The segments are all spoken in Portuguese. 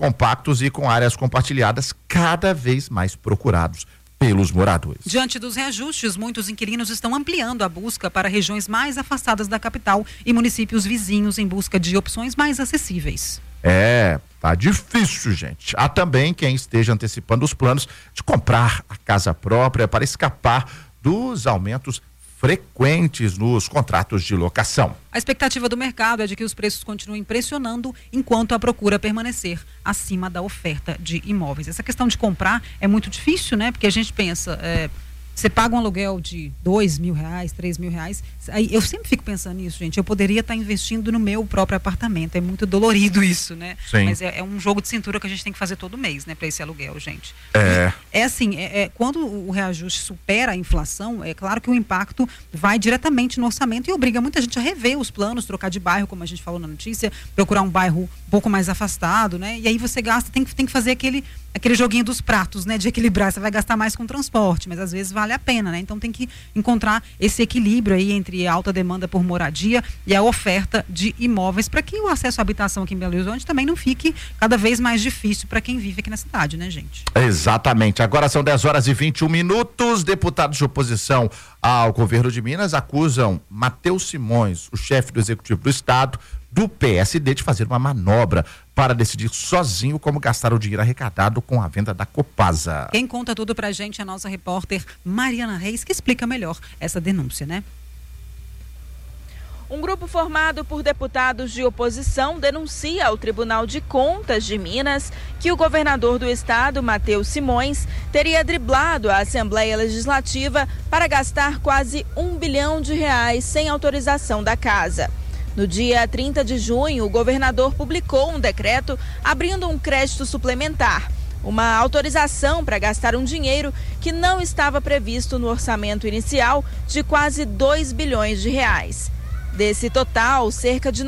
compactos e com áreas compartilhadas cada vez mais procurados pelos moradores. Diante dos reajustes, muitos inquilinos estão ampliando a busca para regiões mais afastadas da capital e municípios vizinhos em busca de opções mais acessíveis. Tá difícil, gente. Há também quem esteja antecipando os planos de comprar a casa própria para escapar dos aumentos frequentes nos contratos de locação. A expectativa do mercado é de que os preços continuem pressionando enquanto a procura permanecer acima da oferta de imóveis. Essa questão de comprar é muito difícil, né? Porque a gente pensa, você paga um aluguel de R$2.000, R$3.000, aí eu sempre fico pensando nisso, gente, eu poderia estar investindo no meu próprio apartamento, é muito dolorido isso, né? Sim. Mas é um jogo de cintura que a gente tem que fazer todo mês, né, para esse aluguel, gente. Quando o reajuste supera a inflação, é claro que o impacto vai diretamente no orçamento e obriga muita gente a rever os planos, trocar de bairro, como a gente falou na notícia, procurar um bairro um pouco mais afastado, né? E aí você gasta, tem que fazer aquele joguinho dos pratos, né? De equilibrar, você vai gastar mais com transporte, mas às vezes vale a pena, né? Então tem que encontrar esse equilíbrio aí entre a alta demanda por moradia e a oferta de imóveis para que o acesso à habitação aqui em Belo Horizonte também não fique cada vez mais difícil para quem vive aqui na cidade, né, gente? Exatamente. Agora são 10h21. Deputados de oposição ao governo de Minas acusam Matheus Simões, o chefe do Executivo do Estado, do PSD, de fazer uma manobra para decidir sozinho como gastar o dinheiro arrecadado com a venda da Copasa. Quem conta tudo pra gente é a nossa repórter Mariana Reis, que explica melhor essa denúncia, né? Um grupo formado por deputados de oposição denuncia ao Tribunal de Contas de Minas que o governador do estado, Matheus Simões, teria driblado a Assembleia Legislativa para gastar quase R$1 bilhão sem autorização da casa. No dia 30 de junho, o governador publicou um decreto abrindo um crédito suplementar, uma autorização para gastar um dinheiro que não estava previsto no orçamento inicial de quase R$2 bilhões. Desse total, cerca de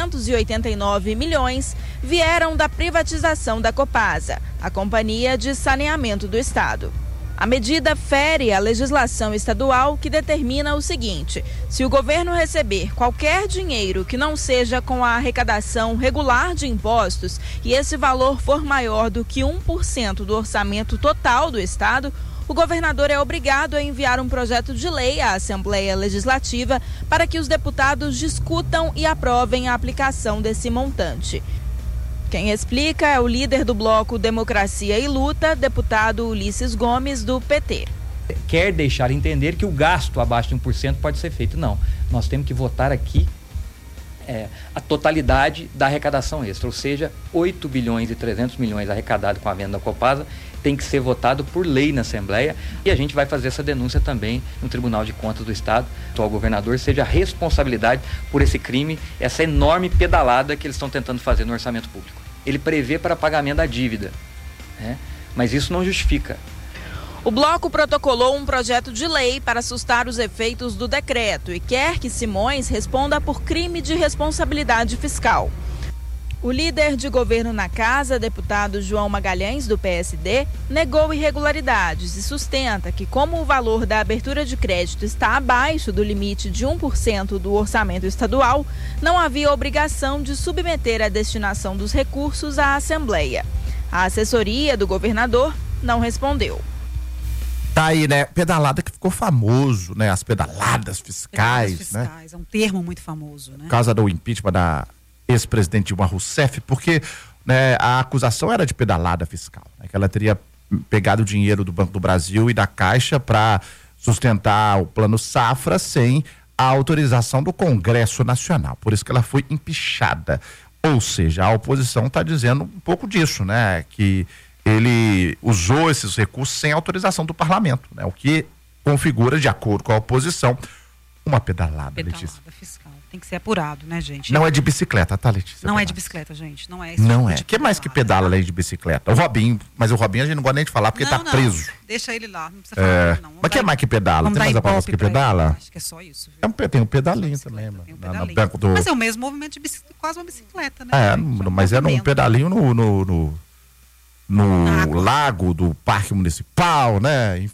989 milhões vieram da privatização da Copasa, a Companhia de Saneamento do Estado. A medida fere a legislação estadual que determina o seguinte: se o governo receber qualquer dinheiro que não seja com a arrecadação regular de impostos e esse valor for maior do que 1% do orçamento total do estado, o governador é obrigado a enviar um projeto de lei à Assembleia Legislativa para que os deputados discutam e aprovem a aplicação desse montante. Quem explica é o líder do bloco Democracia e Luta, deputado Ulisses Gomes, do PT. Quer deixar entender que o gasto abaixo de 1% pode ser feito. Não, nós temos que votar aqui a totalidade da arrecadação extra, ou seja, 8 bilhões e 300 milhões arrecadado com a venda da Copasa tem que ser votado por lei na Assembleia, e a gente vai fazer essa denúncia também no Tribunal de Contas do Estado. O atual governador seja a responsabilidade por esse crime, essa enorme pedalada que eles estão tentando fazer no orçamento público. Ele prevê para pagamento da dívida, né? Mas isso não justifica. O bloco protocolou um projeto de lei para assustar os efeitos do decreto e quer que Simões responda por crime de responsabilidade fiscal. O líder de governo na casa, deputado João Magalhães, do PSD, negou irregularidades e sustenta que, como o valor da abertura de crédito está abaixo do limite de 1% do orçamento estadual, não havia obrigação de submeter a destinação dos recursos à Assembleia. A assessoria do governador não respondeu. Tá aí, né? Pedalada que ficou famoso, né? As pedaladas fiscais, né? É um termo muito famoso, né? Por causa do impeachment da ex-presidente Dilma Rousseff, porque, né, a acusação era de pedalada fiscal, né? Que ela teria pegado o dinheiro do Banco do Brasil e da Caixa para sustentar o Plano Safra sem a autorização do Congresso Nacional. Por isso que ela foi empichada. Ou seja, a oposição está dizendo um pouco disso, né? Que ele usou esses recursos sem autorização do parlamento, né? O que configura, de acordo com a oposição, uma pedalada, Letícia. Fiscal. Tem que ser apurado, né, gente? Não é de bicicleta, tá, Letícia? Não é de bicicleta, gente. Não é. Não é. O que mais que pedala além de bicicleta? O Robinho, mas o Robinho a gente não gosta nem de falar porque tá preso. Deixa ele lá, não precisa falar não. Mas o que mais que pedala? Tem mais alguma coisa que pedala? Acho que é só isso. Tem um pedalinho também, mano. Mas é o mesmo movimento de bicicleta, quase uma bicicleta, né? Mas era um pedalinho no lago do Parque Municipal, né? Enfim.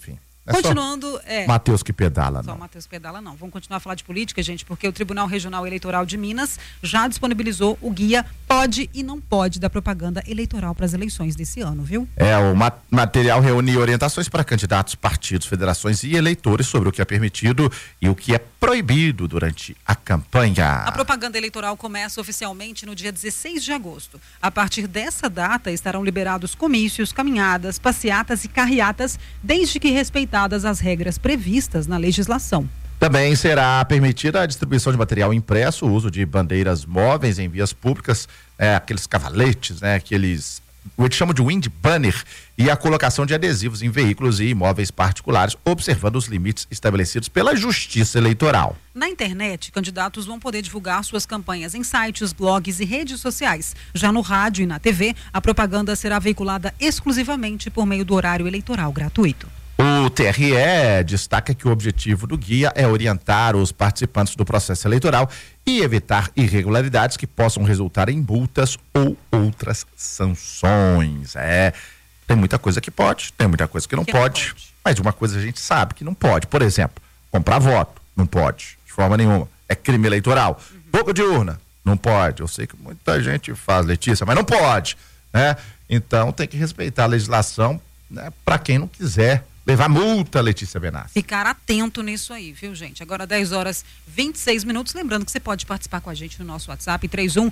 Continuando, Matheus que pedala, não. Só Matheus pedala, não. Vamos continuar a falar de política, gente, porque o Tribunal Regional Eleitoral de Minas já disponibilizou o guia Pode e Não Pode da propaganda eleitoral para as eleições desse ano, viu? O material reúne orientações para candidatos, partidos, federações e eleitores sobre o que é permitido e o que é proibido durante a campanha. A propaganda eleitoral começa oficialmente no dia 16 de agosto. A partir dessa data estarão liberados comícios, caminhadas, passeatas e carreatas, desde que respeitadas as regras previstas na legislação. Também será permitida a distribuição de material impresso, o uso de bandeiras móveis em vias públicas, aqueles cavaletes, aqueles, o que chamam de wind banner, e a colocação de adesivos em veículos e imóveis particulares, observando os limites estabelecidos pela Justiça Eleitoral. Na internet, candidatos vão poder divulgar suas campanhas em sites, blogs e redes sociais. Já no rádio e na TV, a propaganda será veiculada exclusivamente por meio do horário eleitoral gratuito. O TRE destaca que o objetivo do guia é orientar os participantes do processo eleitoral e evitar irregularidades que possam resultar em multas ou outras sanções. Tem muita coisa que pode, tem muita coisa que não pode, mas uma coisa a gente sabe que não pode. Por exemplo, comprar voto, não pode, de forma nenhuma. É crime eleitoral. Boca de urna, não pode. Eu sei que muita gente faz, Letícia, mas não pode, né? Então tem que respeitar a legislação, né, para quem não quiser levar multa, Letícia Benassi. Ficar atento nisso aí, viu, gente? Agora 10h26. Lembrando que você pode participar com a gente no nosso WhatsApp,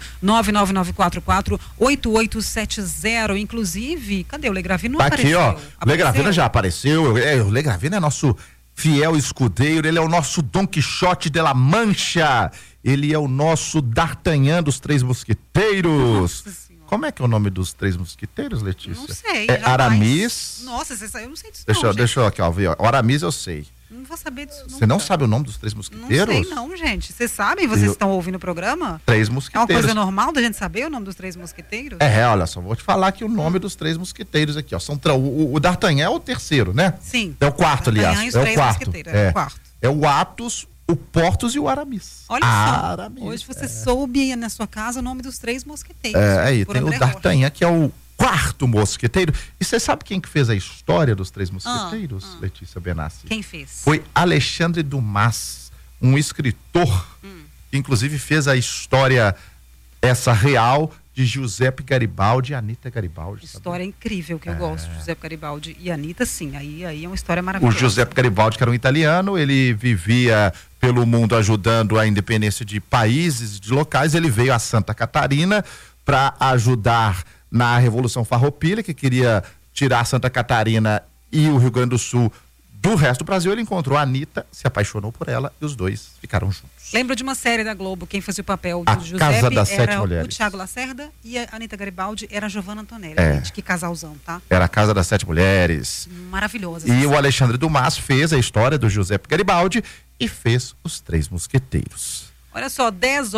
31-99944-8870. Inclusive, cadê o Legravino? Não apareceu. Aqui, ó. O Legravino já apareceu. O Legravino é nosso fiel escudeiro, ele é o nosso Dom Quixote de la Mancha. Ele é o nosso D'Artagnan dos Três Mosqueteiros. Nossa, como é que é o nome dos Três Mosqueteiros, Letícia? Não sei. Aramis. Nossa, eu não sei disso. Deixa eu aqui, ó, ver. Aramis eu sei. Não vou saber disso. Você não sabe o nome dos Três Mosqueteiros? Não sei não, gente. Vocês sabem? Vocês estão ouvindo o programa? Três Mosqueteiros. É uma coisa normal da gente saber o nome dos Três Mosqueteiros? Olha só, vou te falar aqui o nome dos Três Mosqueteiros aqui, ó. O D'Artagnan é o terceiro, né? Sim. É o quarto, aliás. É o quarto. É o quarto. É o Athos, o Porthos e o Aramis. Olha só, hoje você soube na sua casa o nome dos Três Mosqueteiros. Aí tem o D'Artagnan, que é o quarto mosqueteiro. E você sabe quem que fez a história dos Três Mosqueteiros, Letícia Benassi? Quem fez? Foi Alexandre Dumas, um escritor, que inclusive fez a história essa real de Giuseppe Garibaldi e Anita Garibaldi. História incrível que eu gosto, Giuseppe Garibaldi e Anita, sim, aí é uma história maravilhosa. O Giuseppe Garibaldi, que era um italiano, ele vivia pelo mundo ajudando a independência de países, de locais. Ele veio a Santa Catarina para ajudar na Revolução Farroupilha, que queria tirar Santa Catarina e o Rio Grande do Sul do resto do Brasil. Ele encontrou a Anitta, se apaixonou por ela e os dois ficaram juntos. Lembro de uma série da Globo, quem fazia o papel do Giuseppe Casa das Sete era Mulheres. o Thiago Lacerda e a Anita Garibaldi era a Giovanna Antonelli. Gente, que casalzão, tá? Era a Casa das Sete Mulheres. Maravilhosa. E o Alexandre Dumas fez a história do Giuseppe Garibaldi e fez os Três Mosqueteiros. Olha só,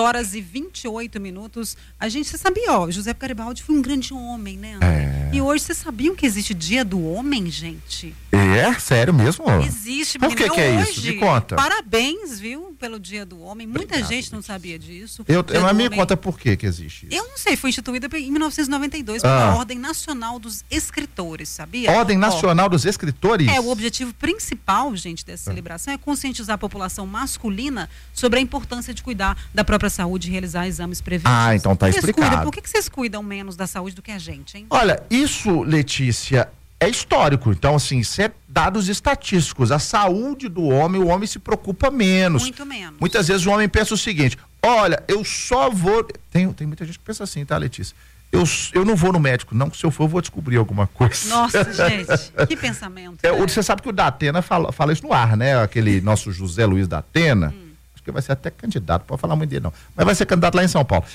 10h28. Você sabia, Giuseppe Garibaldi foi um grande homem, né, André? E hoje vocês sabiam que existe Dia do Homem, gente? Sério mesmo? Existe, Por que é isso? Me conta. Parabéns, viu, pelo Dia do Homem. Muita gente não sabia disso. Mas me conta por que existe isso. Eu não sei, foi instituída em 1992 pela Ordem Nacional dos Escritores, sabia? Ordem Nacional dos Escritores? O objetivo principal, gente, dessa celebração é conscientizar a população masculina sobre a importância de cuidar da própria saúde e realizar exames preventivos. Então tá explicado. Por que vocês cuidam menos da saúde do que a gente, hein? Olha, isso, Letícia, é histórico. Então, assim, isso é dados estatísticos. A saúde do homem, o homem se preocupa menos. Muito menos. Muitas vezes o homem pensa o seguinte: olha, eu só vou... Tem muita gente que pensa assim, tá, Letícia? Eu não vou no médico, não, que se eu for, eu vou descobrir alguma coisa. Nossa, gente, que pensamento. Você sabe que o Datena fala isso no ar, né? Aquele nosso José Luiz Datena. Acho que vai ser até candidato, pode falar muito dele não, mas vai ser candidato lá em São Paulo.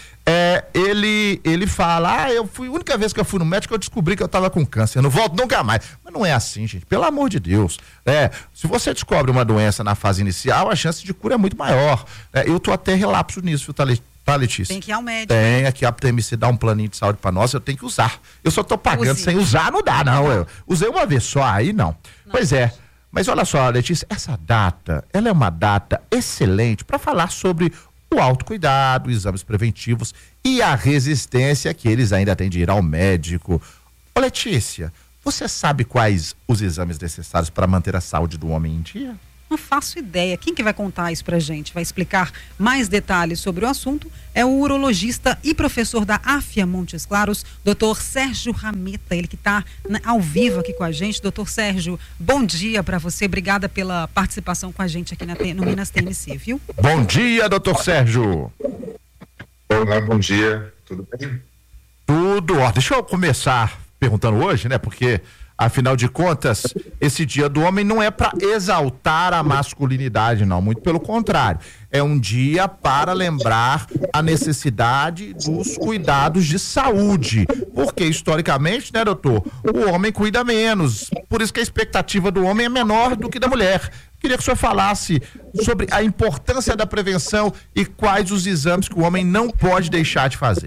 Ele fala, a única vez que eu fui no médico eu descobri que eu tava com câncer, eu não volto nunca mais. Mas não é assim, gente, pelo amor de Deus. Se você descobre uma doença na fase inicial, a chance de cura é muito maior. Eu tô até relapso nisso, tá, Letícia? Tem que ir ao médico. Tem, aqui a PMC dá um planinho de saúde pra nós, eu tenho que usar. Eu só tô pagando sem usar, não dá não. Eu usei uma vez só, aí não. Pois é. Mas olha só, Letícia, essa data, ela é uma data excelente para falar sobre o autocuidado, exames preventivos e a resistência que eles ainda têm de ir ao médico. Ô, Letícia, Você sabe quais os exames necessários para manter a saúde do homem em dia? Não faço ideia. Quem que vai contar isso pra gente? Vai explicar mais detalhes sobre o assunto é o urologista e professor da AFIA Montes Claros, Dr. Sérgio Rameta, ele que está ao vivo aqui com a gente. Dr. Sérgio, bom dia para você, obrigada pela participação com a gente aqui no Minas TMC, viu? Bom dia, Dr. Sérgio. Olá, bom dia, tudo bem? Tudo, deixa eu começar perguntando hoje, né, porque afinal de contas, esse dia do homem não é para exaltar a masculinidade, não, muito pelo contrário. É um dia para lembrar a necessidade dos cuidados de saúde. Porque, historicamente, né, doutor, o homem cuida menos. Por isso que a expectativa do homem é menor do que da mulher. Queria que o senhor falasse sobre a importância da prevenção e quais os exames que o homem não pode deixar de fazer.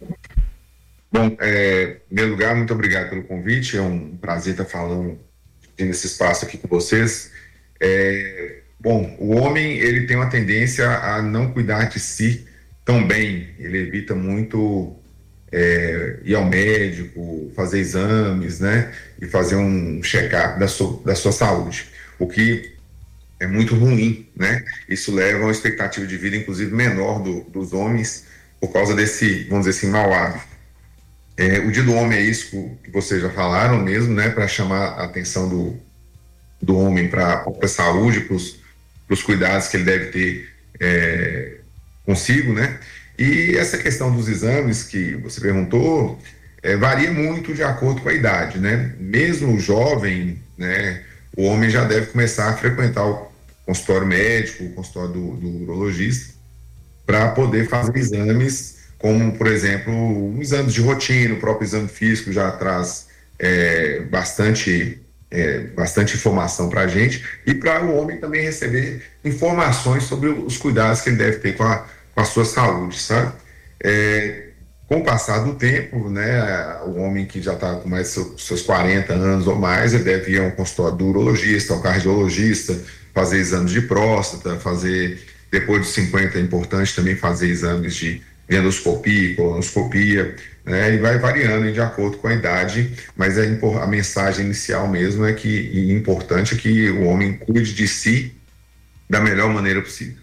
Bom, em primeiro lugar, muito obrigado pelo convite, é um prazer estar falando nesse espaço aqui com vocês. Bom, o homem, ele tem uma tendência a não cuidar de si tão bem, ele evita muito ir ao médico, fazer exames, né, e fazer um check-up da sua saúde, o que é muito ruim, né, isso leva a uma expectativa de vida, inclusive, menor dos homens, por causa desse, vamos dizer assim, mau hábito. O Dia do Homem é isso que vocês já falaram mesmo, né, para chamar a atenção do homem para a saúde, para os cuidados que ele deve ter consigo, né, e essa questão dos exames que você perguntou varia muito de acordo com a idade, né, mesmo o jovem, né, o homem já deve começar a frequentar o consultório médico, o consultório do urologista, para poder fazer exames, como, por exemplo, um exame de rotina, o próprio exame físico já traz bastante informação para a gente, e para o homem também receber informações sobre os cuidados que ele deve ter com a sua saúde, sabe? Com o passar do tempo, né, o homem que já está com mais seus 40 anos ou mais, ele deve ir a um consultório do urologista, ao cardiologista, fazer exames de próstata, depois dos 50 é importante também fazer exames de endoscopia, colonoscopia, né, e vai variando de acordo com a idade, mas a mensagem inicial mesmo importante é que o homem cuide de si da melhor maneira possível.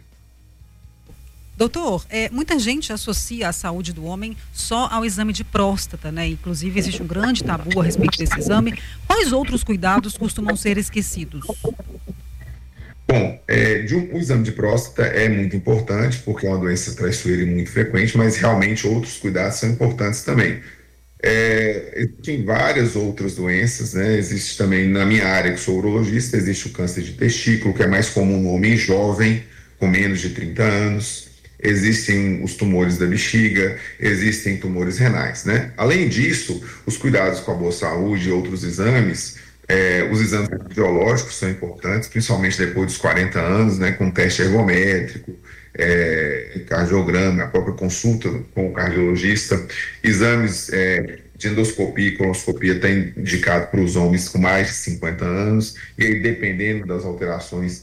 Doutor, muita gente associa a saúde do homem só ao exame de próstata, né? Inclusive existe um grande tabu a respeito desse exame. Quais outros cuidados costumam ser esquecidos? Bom, o exame de próstata é muito importante, porque é uma doença traiçoeira e muito frequente, mas realmente outros cuidados são importantes também. Existem várias outras doenças, né? Existe também, na minha área, que sou urologista, existe o câncer de testículo, que é mais comum no homem jovem, com menos de 30 anos. Existem os tumores da bexiga, existem tumores renais, né? Além disso, os cuidados com a boa saúde e outros exames, os exames biológicos são importantes, principalmente depois dos 40 anos, né, com teste ergométrico, cardiograma, a própria consulta com o cardiologista, exames de endoscopia e colonoscopia está indicado para os homens com mais de 50 anos, e aí, dependendo das alterações,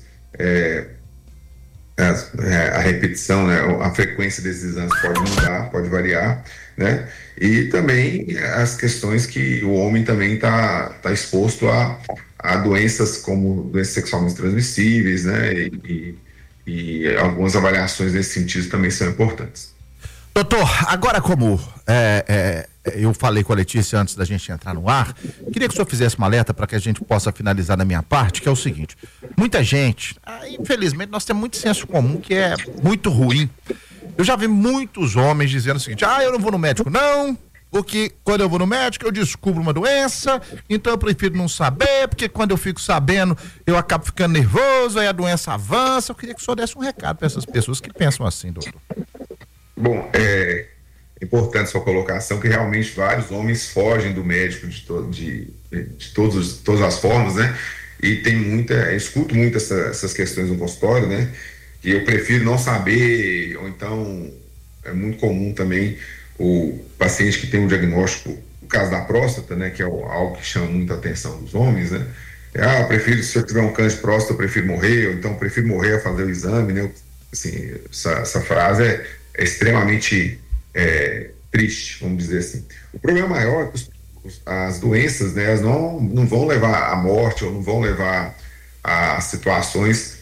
a repetição, né, a frequência desses exames pode mudar, pode variar, né? E também as questões que o homem também está exposto a doenças como doenças sexualmente transmissíveis, né? E algumas avaliações nesse sentido também são importantes. Doutor, agora como eu falei com a Letícia antes da gente entrar no ar, queria que o senhor fizesse uma alerta para que a gente possa finalizar da minha parte, que é o seguinte: muita gente, infelizmente nós temos muito senso comum que é muito ruim. Eu já vi muitos homens dizendo o seguinte: eu não vou no médico não, porque quando eu vou no médico eu descubro uma doença, então eu prefiro não saber, porque quando eu fico sabendo eu acabo ficando nervoso, aí a doença avança. Eu queria que o senhor desse um recado para essas pessoas que pensam assim, doutor. Bom, é importante sua colocação, que realmente vários homens fogem do médico de todas as formas, né? E escuto muito essas questões no consultório, né? Que eu prefiro não saber, ou então é muito comum também o paciente que tem um diagnóstico, no caso da próstata, né? Que é algo que chama muita atenção dos homens, né? Se eu tiver um câncer de próstata, eu prefiro morrer, ou então eu prefiro morrer a fazer o exame, né? Assim, essa frase é extremamente triste, vamos dizer assim. O problema maior é que as doenças, né, elas não vão levar à morte ou não vão levar a situações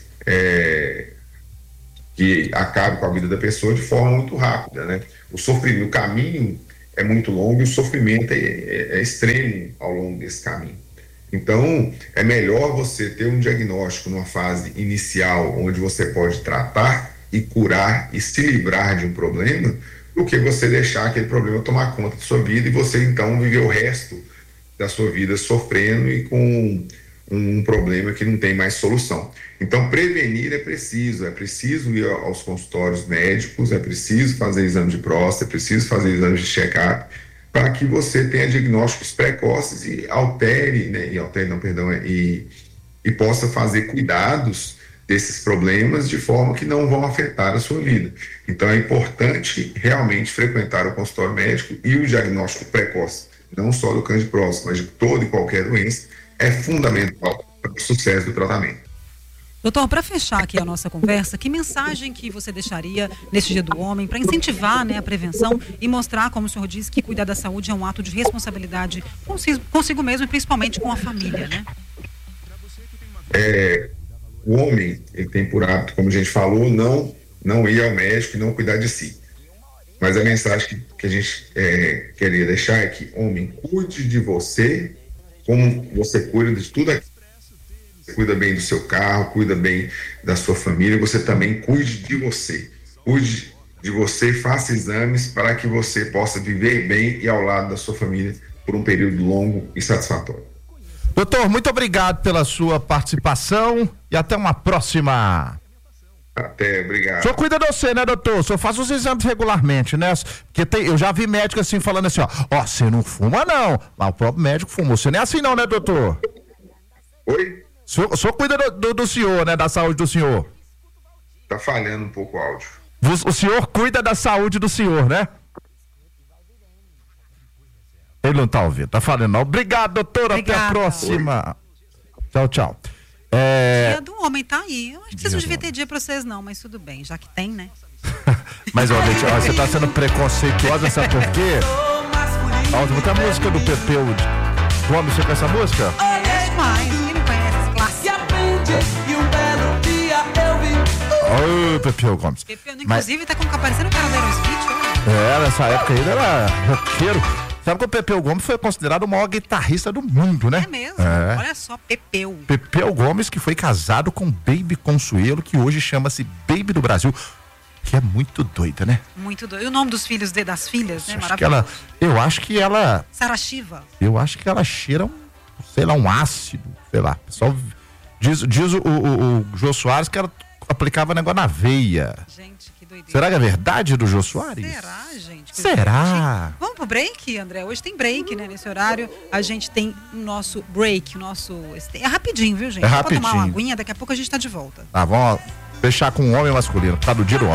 que acabam com a vida da pessoa de forma muito rápida, né? O caminho é muito longo e o sofrimento é extremo ao longo desse caminho. Então, é melhor você ter um diagnóstico numa fase inicial, onde você pode tratar e curar e se livrar de um problema, do que você deixar aquele problema tomar conta da sua vida e você, então, viver o resto da sua vida sofrendo e com um problema que não tem mais solução. Então, prevenir é preciso ir aos consultórios médicos, é preciso fazer exame de próstata, é preciso fazer exame de check-up, para que você tenha diagnósticos precoces e e possa fazer cuidados desses problemas de forma que não vão afetar a sua vida. Então, é importante realmente frequentar o consultório médico e o diagnóstico precoce, não só do câncer de próstata, mas de toda e qualquer doença, é fundamental para o sucesso do tratamento. Doutor, para fechar aqui a nossa conversa, que mensagem que você deixaria neste Dia do Homem para incentivar, né, a prevenção e mostrar, como o senhor disse, que cuidar da saúde é um ato de responsabilidade consigo mesmo e principalmente com a família, né? O homem, ele tem por hábito, como a gente falou, não ir ao médico e não cuidar de si. Mas a mensagem que a gente queria deixar é que, homem, cuide de você como você cuida de tudo aquilo. Você cuida bem do seu carro, cuida bem da sua família, você também cuide de você. Cuide de você, faça exames para que você possa viver bem e ao lado da sua família por um período longo e satisfatório. Doutor, muito obrigado pela sua participação e até uma próxima. Até, obrigado. O senhor cuida de você, né, doutor? O senhor faz os exames regularmente, né? Porque eu já vi médico assim falando assim, ó, você não fuma não, mas o próprio médico fumou. Você não é assim não, né, doutor? Oi? O senhor cuida do senhor, né, da saúde do senhor? Tá falhando um pouco o áudio. O senhor cuida da saúde do senhor, né? Ele não tá ouvindo, tá falando não. Obrigado, doutor, até a próxima. Oi. Tchau, tchau. Dia do homem tá aí. Eu acho que vocês não deviam ter dia pra vocês não, mas tudo bem, já que tem, né? Mas, ó, você tá sendo preconceituosa, sabe por quê? Ó, tem a música do Pepeu Gomes, você conhece essa música? Demais, quem não conhece esse clássico? E um belo dia eu vi. Ô, Pepeu Gomes. Pepeu, inclusive, tá parecendo um cara do Aerosmith, nessa época ele era roqueiro. Sabe que o Pepeu Gomes foi considerado o maior guitarrista do mundo, né? É mesmo? Olha só, Pepeu. Pepeu Gomes, que foi casado com Baby Consuelo, que hoje chama-se Baby do Brasil, que é muito doida, né? Muito doida. E o nome dos filhos das filhas, né? Maravilhoso. Eu acho que ela... Sara Shiva. Eu acho que ela cheira um ácido, sei lá. O pessoal diz o Jô Soares que ela aplicava negócio na veia. Gente, que doideira. Será que é verdade do Jô Soares? Será, gente? Será? Vamos pro break, André? Hoje tem break, né? Nesse horário a gente tem o nosso break, é rapidinho, viu, gente? É rapidinho. Pode tomar uma aguinha, daqui a pouco a gente tá de volta. Tá, vamos fechar com o homem masculino, tá do dia do homem.